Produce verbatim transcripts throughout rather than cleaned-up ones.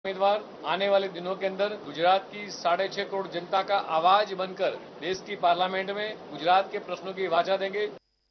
उम्मीदवार आने वाले दिनों के अंदर गुजरात की साढ़े छह करोड़ जनता का आवाज बनकर देश की पार्लियामेंट में गुजरात के प्रश्नों की वाचा देंगे।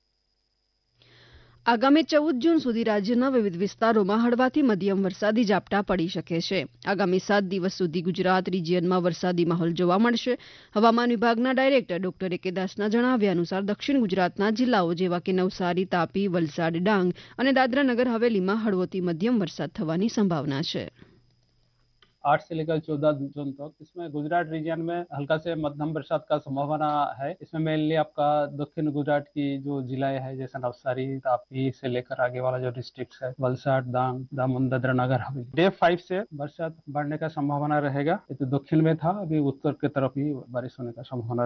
આગામી ચૌદ જૂન સુધી રાજ્યના વિવિધ વિસ્તારોમાં હળવાથી મધ્યમ વરસાદી ઝાપટા પડી શકે છે. આગામી સાત દિવસ સુધી ગુજરાત રીજીયનમાં વરસાદી માહોલ જોવા મળશે. હવામાન વિભાગના ડાયરેક્ટર ડોક્ટર એ કે દાસના જણાવ્યા અનુસાર દક્ષિણ ગુજરાતના જિલ્લાઓ જેવા કે નવસારી, તાપી, વલસાડ, ડાંગ અને દાદરા નગર હવેલીમાં હળવોથી મધ્યમ વરસાદ થવાની સંભાવના છે. आठ से लेकर चौदह जून तक इसमें गुजरात रीजन में हल्का से मध्यम बरसात का संभावना है. इसमें मेनली आपका दक्षिण गुजरात की जो जिले है जैसे नवसारी, तापी से लेकर आगे वाला जो डिस्ट्रिक्ट है वलसाड, डांग, दामन, दादरा नगर हवेली, डे फाइव से बरसात बढ़ने का संभावना रहेगा. ये तो दक्षिण में था, अभी उत्तर की तरफ ही बारिश होने का संभावना.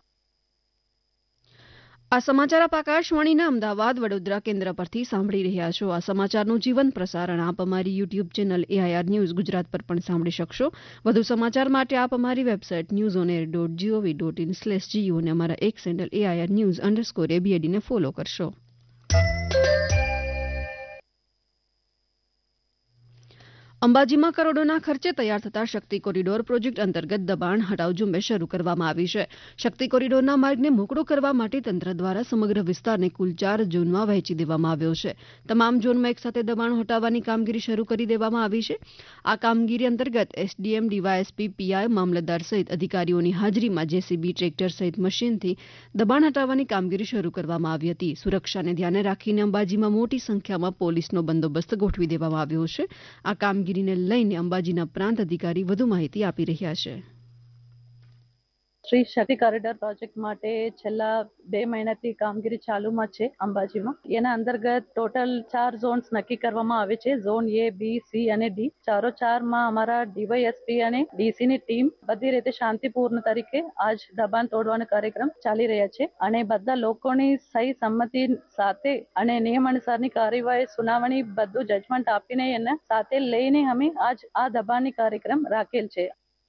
આ સમાચાર આપ આકાશવાણીના અમદાવાદ વડોદરા કેન્દ્ર પરથી સાંભળી રહ્યા છો. આ સમાચારનું જીવંત પ્રસારણ આપ અમારી YouTube channel AIR news Gujarat પર પણ સાંભળી શકશો. વધુ સમાચાર માટે આપ અમારી website news on air dot GOV dot in slash Jio અને અમારા એક sandal AIR news underscore એબીએડીને follow કરશો. અંબાજીમાં કરોડોના ખર્ચે તૈયાર થતા શક્તિ કોરિડોર પ્રોજેક્ટ અંતર્ગત દબાણ હટાવ ઝુંબેશ શરૂ કરવામાં આવી છે. શક્તિ કોરિડોરના માર્ગને મોકળો કરવા માટે તંત્ર દ્વારા સમગ્ર વિસ્તારને કુલ ચાર ઝોનમાં વહેંચી દેવામાં આવ્યો છે. તમામ ઝોનમાં એકસાથે દબાણો હટાવવાની કામગીરી શરૂ કરી દેવામાં આવી છે. આ કામગીરી અંતર્ગત એસડીએમ, ડીવાયએસપી, પીઆઈ, મામલતદાર સહિત અધિકારીઓની હાજરીમાં જેસીબી, ટ્રેક્ટર સહિત મશીનથી દબાણ હટાવવાની કામગીરી શરૂ કરવામાં આવી હતી. સુરક્ષાને ધ્યાને રાખીને અંબાજીમાં મોટી સંખ્યામાં પોલીસનો બંદોબસ્ત ગોઠવી દેવામાં આવ્યો છે. આ કામગીરી ને લઈને અંબાજીના પ્રાંત અધિકારી વધુ માહિતી આપી રહ્યા છે. શ્રી શક્તિ કોરિડોર પ્રોજેક્ટ માટે છેલ્લા બે મહિનાથી કામગીરી ચાલુમાં છે અંબાજીમાં. એના અંતર્ગત ટોટલ ચાર ઝોન્સ નક્કી કરવામાં આવે છે. ઝોન એ, બી, સી અને ડી. ચારો ચારમાં અમારા ડીવાયએસપી અને ડીસીની ટીમ બધી રીતે શાંતિપૂર્ણ તરીકે આજ દબાણ તોડવાનો કાર્યક્રમ ચાલી રહ્યા છે અને બધા લોકોની સહી સંમતિ સાથે અને નિયમ અનુસારની કાર્યવાહી સુનાવણી બધું જજમેન્ટ આપીને એને સાથે લઈને અમે આજ આ દબાણની કાર્યક્રમ રાખેલ છે.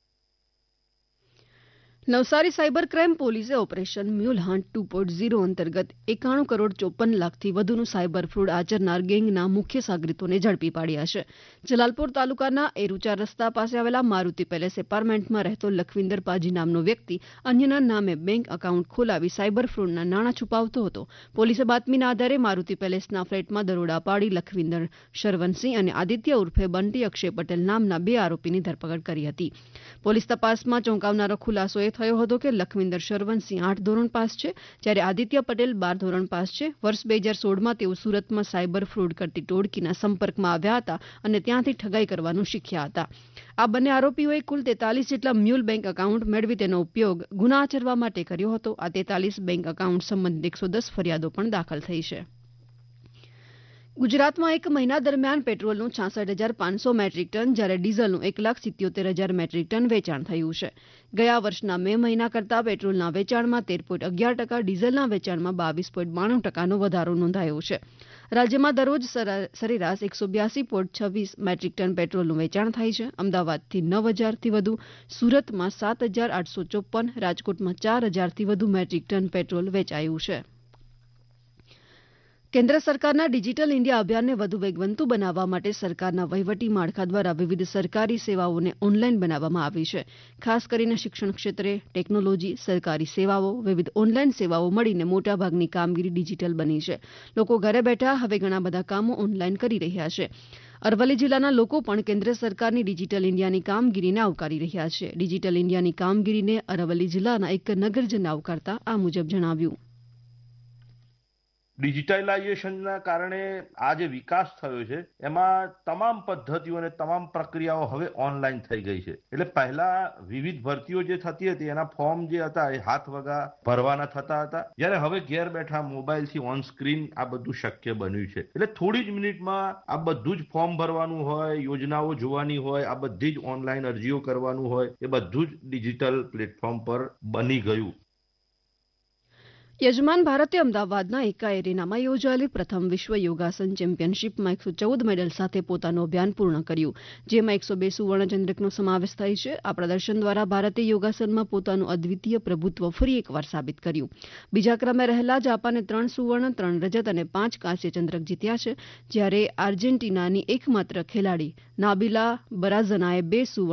નવસારી સાયબર ક્રાઇમ પોલીસે operation mule hunt two point zero અંતર્ગત એકાણું કરોડ ચોપન લાખથી વધુનું સાયબર ફ્રોડ આચરનાર ગેંગના મુખ્ય સાગરીતોને ઝડપી પાડ્યા છે. જલાલપોર તાલુકાના એરુચા રસ્તા પાસે આવેલા મારુતિ પેલેસ એપાર્ટમેન્ટમાં રહેતો લખવિંદર પાજી નામનો વ્યક્તિ અન્યના નામે બેંક એકાઉન્ટ ખોલાવી સાયબર ફ્રોડના નાણાં છુપાવતો હતો. પોલીસે બાતમીના આધારે મારુતિ પેલેસના ફ્લેટમાં દરોડા પાડી લખવિંદર શરવનસિંહ અને આદિત્ય ઉર્ફે બંટી અક્ષય પટેલ નામના બે આરોપીની ધરપકડ કરી હતી. પોલીસ તપાસમાં ચોંકાવનારો ખુલાસો એ થયો હતો કે લખવિંદર શરવનસિંહ આઠ ધોરણ પાસ છે, જ્યારે આદિત્ય પટેલ બાર ધોરણ પાસ છે. વર્ષ બે હજાર સોળમાં તેઓ સુરતમાં સાયબર ફ્રોડ કરતી ટોળકીના સંપર્કમાં આવ્યા હતા અને ત્યાંથી ઠગાઈ કરવાનું શીખ્યા હતા. આ બંને આરોપીઓએ કુલ તેતાલીસ જેટલા મ્યુલ બેંક એકાઉન્ટ મેળવી તેનો ઉપયોગ ગુના આચરવા માટે કર્યો હતો. આ તેતાલીસ બેંક એકાઉન્ટ સંબંધિત એકસો દસ ફરિયાદો પણ દાખલ થઈ છે. ગુજરાતમાં એક મહિના દરમિયાન પેટ્રોલનું છાસઠ હજાર પાંચસો મેટ્રિક ટન જ્યારે ડીઝલનું એક લાખ સિત્યોતેર હજાર મેટ્રિક ટન વેચાણ થયું છે. ગયા વર્ષના મે મહિના કરતાં પેટ્રોલના વેચાણમાં તેર પોઈન્ટ અગિયાર ટકા, ડીઝલના વેચાણમાં બાવીસ પોઈન્ટ બાણું ટકાનો વધારો નોંધાયો છે. રાજ્યમાં દરરોજ સરેરાશ એકસો બ્યાસી પોઈન્ટ છવ્વીસ મેટ્રિક ટન પેટ્રોલનું વેચાણ થાય છે. અમદાવાદથી નવ હજારથી વધુ, સુરતમાં સાત હજાર આઠસો ચોપન, રાજકોટમાં ચાર હજારથી વધુ મેટ્રિક ટન પેટ્રોલ વેચાયું છે. કેન્દ્ર સરકારના ડિજિટલ ઇન્ડિયા અભિયાનને વધુ વેગવંતું બનાવવા માટે સરકારના વહીવટી માળખા દ્વારા વિવિધ સરકારી સેવાઓને ઓનલાઈન બનાવવામાં આવી છે. ખાસ કરીને શિક્ષણ ક્ષેત્રે ટેકનોલોજી, સરકારી સેવાઓ, વિવિધ ઓનલાઈન સેવાઓ મળીને મોટાભાગની કામગીરી ડિજિટલ બની છે. લોકો ઘરે બેઠા હવે ઘણા બધા કામો ઓનલાઈન કરી રહ્યા છે. અરવલ્લી જિલ્લાના લોકો પણ કેન્દ્ર સરકારની ડિજિટલ ઇન્ડિયાની કામગીરીને આવકારી રહ્યા છે. ડિજિટલ ઇન્ડિયાની કામગીરીને અરવલ્લી જિલ્લાના એક નગરજને આવકારતા આ મુજબ જણાવ્યું. ડિજિટલાઇઝેશનના કારણે આ જે વિકાસ થયો છે એમાં તમામ પદ્ધતિઓ અને તમામ પ્રક્રિયાઓ હવે ઓનલાઈન થઈ ગઈ છે. એટલે પહેલા વિવિધ ભરતીઓ જે થતી હતી એના ફોર્મ જે હતા એ હાથ વગા ભરવાના થતા હતા, જ્યારે હવે ઘેર બેઠા મોબાઈલથી ઓન સ્ક્રીન આ બધું શક્ય બન્યું છે. એટલે થોડી જ મિનિટમાં આ બધું જ ફોર્મ ભરવાનું હોય, યોજનાઓ જોવાની હોય, આ બધી જ ઓનલાઈન અરજીઓ કરવાનું હોય, એ બધું જ ડિજિટલ પ્લેટફોર્મ પર બની ગયું. યજમાન ભારતે અમદાવાદના એકા એરેનામાં યોજાયેલી પ્રથમ વિશ્વ યોગાસન ચેમ્પિયનશીપમાં એકસો ચૌદ મેડલ સાથે પોતાનું અભિયાન પૂર્ણ કર્યું, જેમાં એકસો બે સુવર્ણચંદ્રકનો સમાવેશ થાય છે. આ પ્રદર્શન દ્વારા ભારતે યોગાસનમાં પોતાનું અદ્વિતીય પ્રભુત્વ ફરી એકવાર સાબિત કર્યું. બીજા ક્રમે રહેલા જાપાને ત્રણ સુવર્ણ, ત્રણ રજત અને પાંચ કાંસ્ય ચંદ્રક જીત્યા છે, જ્યારે આર્જેન્ટિનાની એકમાત્ર ખેલાડી નાબિલા બરાઝનાએ બે સુવર્ણ